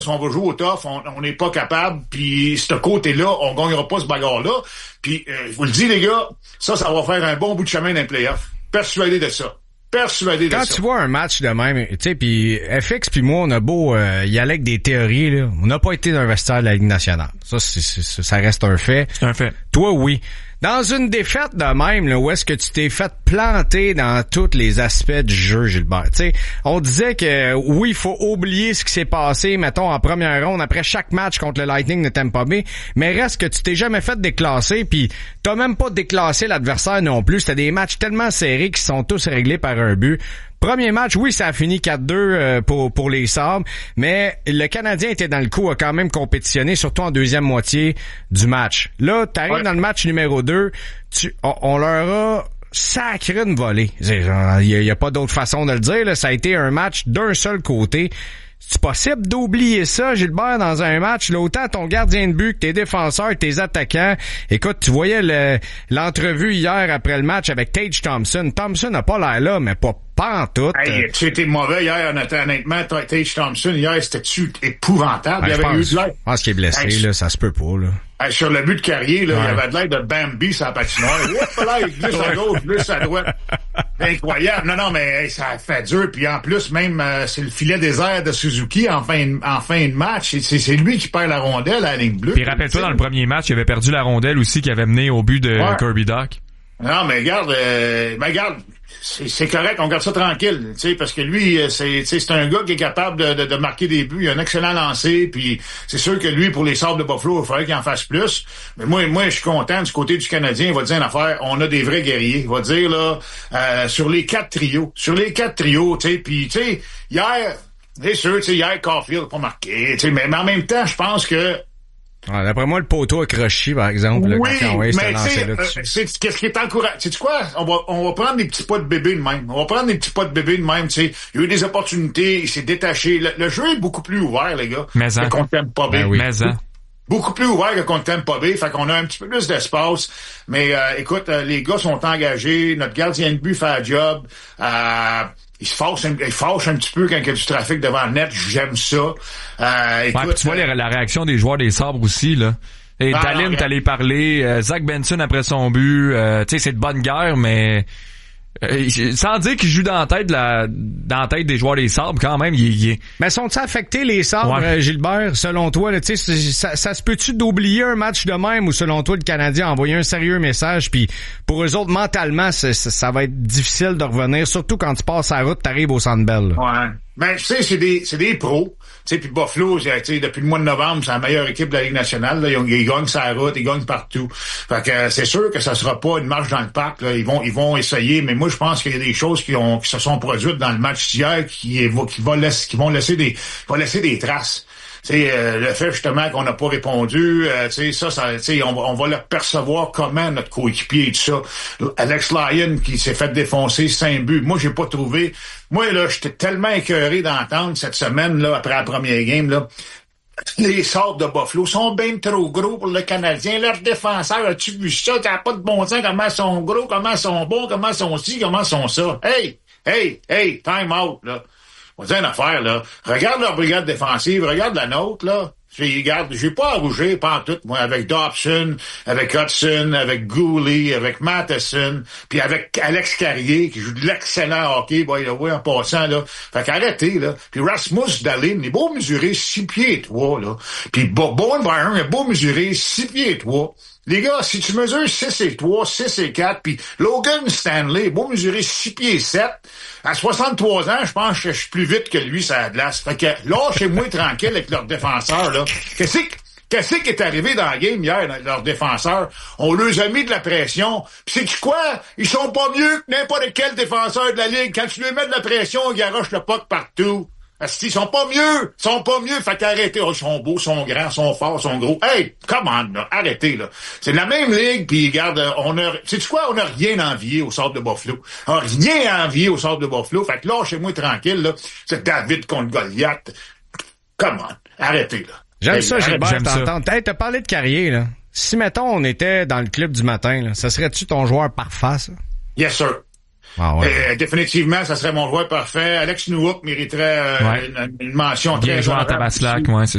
on va jouer au tough, on n'est pas capable, puis ce côté-là, on gagnera pas ce bagarre-là. Puis, je vous le dis, les gars, ça va faire un bon bout de chemin dans les playoffs. Persuadé de ça. Quand tu vois un match de même, tu sais, puis FX puis moi, on a beau y aller avec des théories, là, on n'a pas été dans le vestiaire de la Ligue nationale. Ça reste un fait. C'est un fait. Toi, oui. Dans une défaite de même, là, où est-ce que tu t'es fait planter dans tous les aspects du jeu, Gilbert? Tu sais, on disait que oui, il faut oublier ce qui s'est passé, mettons, en première ronde, après chaque match contre le Lightning de Tampa Bay, mais reste que tu t'es jamais fait déclasser, puis t'as même pas déclassé l'adversaire non plus. C'était des matchs tellement serrés qui sont tous réglés par un but. Premier match, oui, ça a fini 4-2 pour les Sabres, mais le Canadien était dans le coup, a quand même compétitionné, surtout en deuxième moitié du match. Là, t'arrives dans le match numéro 2, on leur a sacré une volée. Il y a pas d'autre façon de le dire, là. Ça a été un match d'un seul côté. C'est possible d'oublier ça, Gilbert, dans un match, là, autant ton gardien de but que tes défenseurs, tes attaquants. Écoute, tu voyais l'entrevue hier après le match avec Tage Thompson. Thompson n'a pas l'air là, mais pas en tout. Hey, tu étais mauvais hier, honnêtement. Tage Thompson, hier, c'était-tu épouvantable? Ben, il avait eu de l'air. Je pense qu'il est blessé, là, ça se peut pas, là. Hey, sur le but de Carrier, là, il avait de l'air de Bambi sur la patinoire. Là, il glisse à gauche, glisse à droite. Incroyable. Non, mais hey, ça fait dur. Puis en plus, même c'est le filet désert de Suzuki en fin de match. C'est lui qui perd la rondelle à la ligne bleue. Puis rappelle-toi, dans le premier match, il avait perdu la rondelle aussi qui avait mené au but de Kirby Dach. Non, mais regarde, c'est correct, on garde ça tranquille, tu sais, parce que lui, c'est un gars qui est capable de marquer des buts, il a un excellent lancer, puis c'est sûr que lui, pour les Sabres de Buffalo, il faudrait qu'il en fasse plus. Mais moi, je suis content du côté du Canadien, il va dire une affaire, on a des vrais guerriers, il va dire, là, sur les quatre trios, tu sais, puis, tu sais, hier, c'est sûr, tu sais, hier, Caulfield n'a pas marqué, tu sais, mais en même temps, je pense que ouais, d'après moi, le poteau a croché, par exemple. Là, oui, quand mais qu'est-ce qui est encourageant? Tu sais quoi? On va prendre des petits pas de bébé de même. Tu sais. Il y a eu des opportunités, il s'est détaché. Le jeu est beaucoup plus ouvert, les gars. Mais que contre Tampa Bay. Ben oui. Beaucoup plus ouvert que contre Tampa Bay. Fait qu'on a un petit peu plus d'espace. Mais, écoute, les gars sont engagés. Notre gardien de but fait un job. Il fâche un petit peu quand il y a du trafic devant le net. J'aime ça. Écoute, tu vois la réaction des joueurs des Sabres aussi, là. Et Dallin, t'allais parler. Zach Benson après son but. Tu sais, c'est de bonne guerre, mais sans dire qu'il joue dans la tête des joueurs des Sabres, quand même, il est... Mais sont-ils affectés, les Sabres, Gilbert, selon toi? Tu sais, ça se peut-tu d'oublier un match de même ou selon toi, le Canadien a envoyé un sérieux message, puis pour eux autres, mentalement, ça va être difficile de revenir, surtout quand tu passes la route, t'arrives au Centre Bell. Ouais. Ben, tu sais, c'est des pros. Tu sais, puis Buffalo, tu sais, depuis le mois de novembre, c'est la meilleure équipe de la Ligue nationale. Là, ils gagnent sa route, ils gagnent partout. Fait que c'est sûr que ça sera pas une marche dans le parc. Là. Ils vont essayer, mais moi je pense qu'il y a des choses qui se sont produites dans le match d'hier qui vont laisser des traces. C'est le fait justement qu'on n'a pas répondu, on va le percevoir comment notre coéquipier et tout ça. Alex Lyon qui s'est fait défoncer 5 buts. Moi, j'ai pas trouvé. Moi, là, j'étais tellement écœuré d'entendre cette semaine, là, après la première game, là. Les Sabres de Buffalo sont bien trop gros pour le Canadien. Leurs défenseurs, as-tu vu ça? T'as pas de bon sens, comment ils sont gros, comment ils sont bons, comment ils sont ci, comment ils sont ça. Hey, time out, là. On va dire une affaire, là. Regarde leur brigade défensive, regarde la nôtre, là. J'ai pas à rougir, pas en tout, moi, avec Dobson, avec Hudson, avec Gooley, avec Matheson, puis avec Alex Carrier, qui joue de l'excellent hockey, by the way, en passant, là. Fait qu'arrêtez, là. Puis Rasmus Dahlin, il est beau mesurer 6 pieds 3, là. Puis Bowen Byron, il est beau mesurer 6 pieds 3. Les gars, si tu mesures 6 et 3, 6 et 4, puis Logan Stanley, beau mesurer 6 pieds 7, à 63 ans, je pense que je suis plus vite que lui, ça a de glace. Fait que lâchez-moi tranquille avec leurs défenseurs, là. Qu'est-ce qui est arrivé dans la game hier, leurs défenseurs? On leur a mis de la pression. Puis c'est quoi? Ils sont pas mieux que n'importe quel défenseur de la Ligue. Quand tu lui mets de la pression, ils garochent le puck partout. Ils sont pas mieux. Fait qu'arrêtez. Oh, ils sont beaux, ils sont grands, ils sont forts, ils sont gros. Hey, come on, là. Arrêtez, là. C'est de la même ligue, puis regarde, sais-tu quoi? On a rien envié au Sabres de Buffalo. On a rien envié au Sabres de Buffalo. Fait que là, chez moi, tranquille, là. C'est David contre Goliath. Come on. Arrêtez, là. J'aime ça, Gilbert, t'entends. Hey, t'as parlé de Carrier, là. Si, mettons, on était dans le club du matin, là, ça serait-tu ton joueur parfait, ça? Yes, sir. Ah ouais. Définitivement, ça serait mon joueur parfait. Alex Newhook mériterait une mention bien très joué en Tabaslac, ouais,